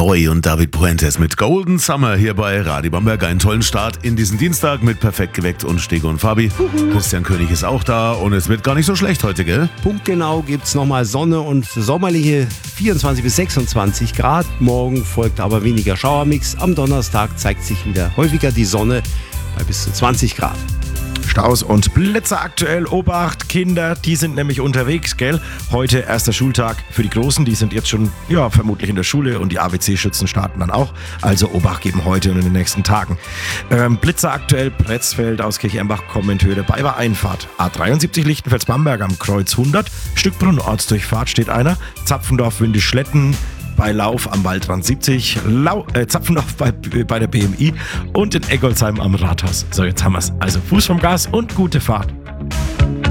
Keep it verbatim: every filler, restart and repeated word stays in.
Neu und David Puentes mit Golden Summer hier bei Radio Bamberg. Einen tollen Start in diesen Dienstag mit Perfekt geweckt und Stego und Fabi. Uhu. Christian König ist auch da und es wird gar nicht so schlecht heute, gell? Punktgenau gibt's nochmal Sonne und sommerliche vierundzwanzig bis sechsundzwanzig Grad. Morgen folgt aber weniger Schauermix. Am Donnerstag zeigt sich wieder häufiger die Sonne bei bis zu zwanzig Grad. Staus und Blitzer aktuell. Obacht, Kinder, die sind nämlich unterwegs, gell? Heute erster Schultag für die Großen, die sind jetzt schon, ja, vermutlich in der Schule und die A W C-Schützen starten dann auch. Also Obacht geben heute und in den nächsten Tagen. Ähm, Blitzer aktuell, Pretzfeld aus Kirchembach, Kommentöre, Bayer Einfahrt. A dreiundsiebzig Lichtenfels-Bamberg am Kreuz hundert. Stückbrunn, Ortsdurchfahrt steht einer. Zapfendorf, Windischletten. Bei Lauf am Waldrand siebzig, Lau, äh, Zapfendorf bei, bei der B M I und in Eggolsheim am Rathaus. So, jetzt haben wir's. Also Fuß vom Gas und gute Fahrt.